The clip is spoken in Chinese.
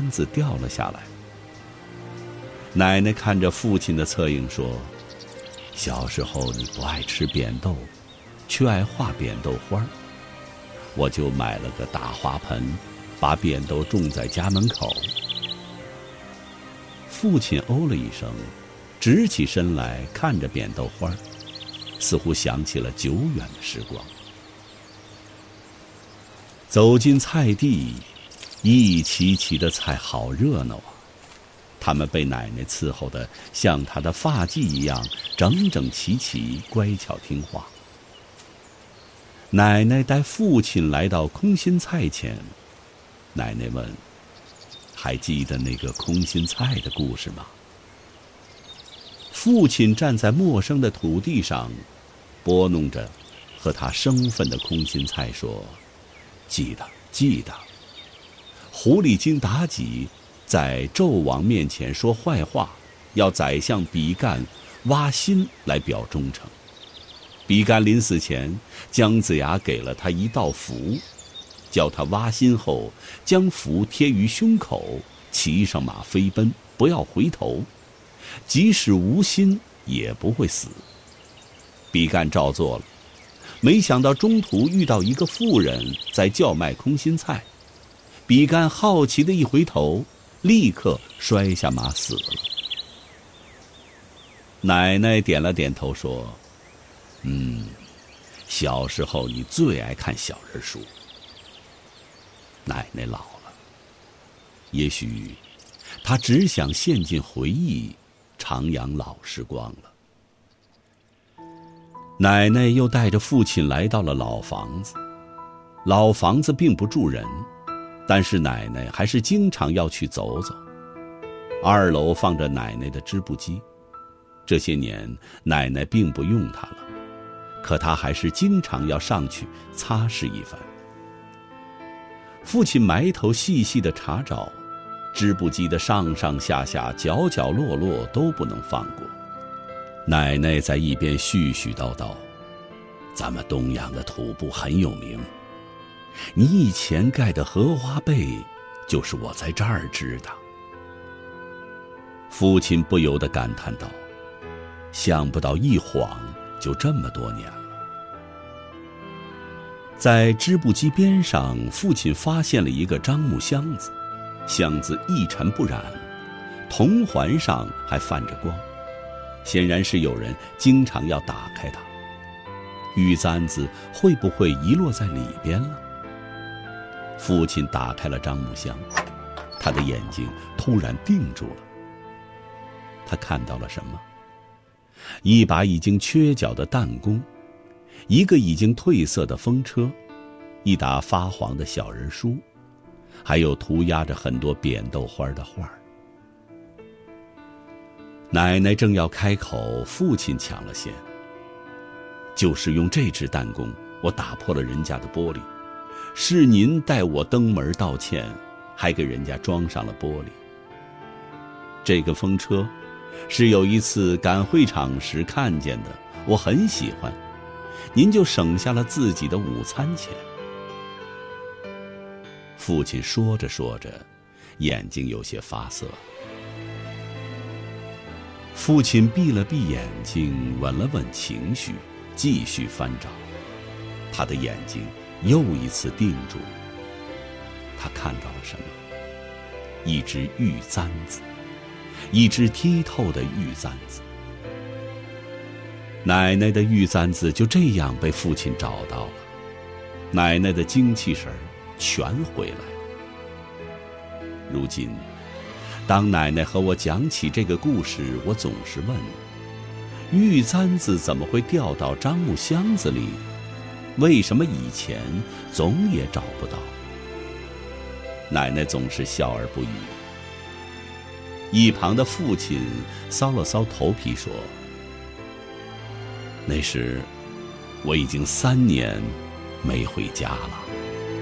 箱子掉了下来。奶奶看着父亲的侧影说：“小时候你不爱吃扁豆，却爱画扁豆花，我就买了个大花盆，把扁豆种在家门口。”父亲哦了一声，直起身来看着扁豆花，似乎想起了久远的时光。走进菜地，一齐齐的菜好热闹啊！他们被奶奶伺候得像她的发髻一样整整齐齐，乖巧听话。奶奶带父亲来到空心菜前，奶奶问：“还记得那个空心菜的故事吗？”父亲站在陌生的土地上，拨弄着和他生分的空心菜说：“记得，记得。狐狸精妲己在纣王面前说坏话，要宰相比干挖心来表忠诚。比干临死前，姜子牙给了他一道符，叫他挖心后将符贴于胸口，骑上马飞奔，不要回头，即使无心也不会死。比干照做了，没想到中途遇到一个妇人在叫卖空心菜，比干好奇的一回头，立刻摔下马死了。奶奶点了点头说：“小时候你最爱看小人书。”奶奶老了，也许她只想陷进回忆，徜徉老时光了。奶奶又带着父亲来到了老房子。老房子并不住人，但是奶奶还是经常要去走走。2楼放着奶奶的织布机，这些年奶奶并不用它了，可她还是经常要上去擦拭一番。父亲埋头细细地查找，织布机的上上下下、角角落落都不能放过。奶奶在一边絮絮叨叨：“咱们东阳的土布很有名，你以前盖的荷花被，就是我在这儿织的。”父亲不由得感叹道：“想不到一晃就这么多年了。”在织布机边上，父亲发现了一个樟木箱子，箱子一尘不染，铜环上还泛着光，显然是有人经常要打开它。玉簪子会不会遗落在里边了？父亲打开了樟木箱，他的眼睛突然定住了。他看到了什么？一把已经缺角的弹弓，一个已经褪色的风车，一沓发黄的小人书，还有涂鸦着很多扁豆花的画。奶奶正要开口，父亲抢了先：“就是用这支弹弓，我打破了人家的玻璃，是您代我登门道歉，还给人家装上了玻璃。这个风车是有一次赶会场时看见的，我很喜欢，您就省下了自己的午餐钱。”父亲说着说着，眼睛有些发涩。父亲闭了闭眼睛，稳了稳情绪，继续翻找。他的眼睛又一次定住。他看到了什么？一只玉簪子，一只剔透的玉簪子。奶奶的玉簪子就这样被父亲找到了，奶奶的精气神全回来了。如今当奶奶和我讲起这个故事，我总是问：玉簪子怎么会掉到樟木箱子里？为什么以前总也找不到？奶奶总是笑而不语。一旁的父亲搔了搔头皮说：“那时我已经3年没回家了。”